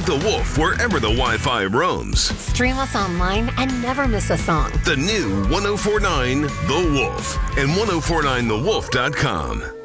Find The Wolf wherever the Wi-Fi roams. Stream us online and never miss a song. The new 1049 The Wolf and 1049thewolf.com.